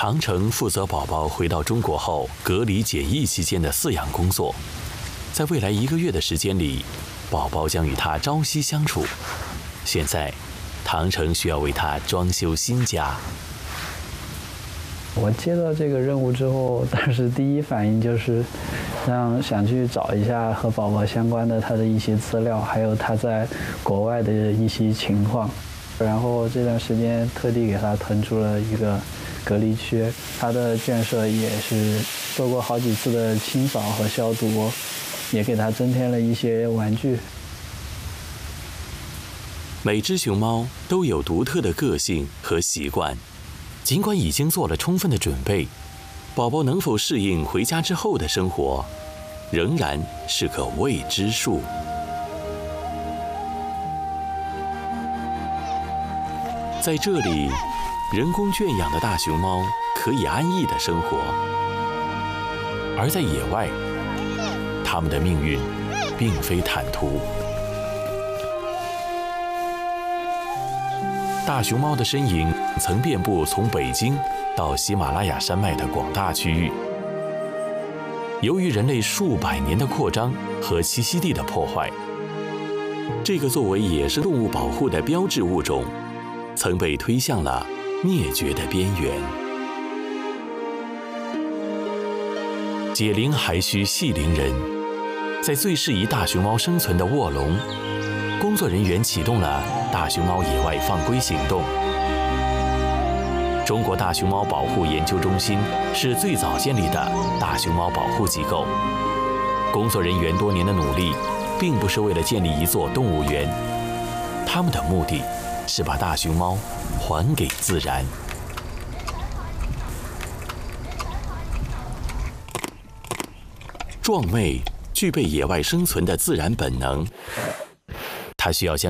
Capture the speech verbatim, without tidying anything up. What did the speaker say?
唐城负责宝宝回到中国后隔离检疫期间的饲养工作。在未来一个月的时间里，宝宝将与他朝夕相处。现在，唐城需要为他装修新家。 我接到这个任务之后，当时第一反应就是让想去找一下和宝宝相关的他的一些资料，还有他在国外的一些情况。然后这段时间特地给他腾出了一个隔离区，他的圈舍也是做过好几次的清扫和消毒，也给他增添了一些玩具。 每只熊猫都有独特的个性和习惯。尽管已经做了充分的准备，宝宝能否适应回家之后的生活，仍然是个未知数。在这里，人工圈养的大熊猫可以安逸地生活，而在野外，它们的命运并非坦途。大熊猫的身影曾遍布从北京到喜马拉雅山脉的广大区域。由于人类数百年的扩张和栖息地的破坏，这个作为野生动物保护的标志物种，曾被推向了灭绝的边缘。解铃还须系铃人，在最适宜大熊猫生存的卧笼，工作人员启动了大熊猫野外放归行动。中国大熊猫保护研究中心是最早建立的大熊猫保护机构。工作人员多年的努力，并不是为了建立一座动物园，他们的目的是把大熊猫还给自然。壮妹具备野外生存的自然本能，它需要将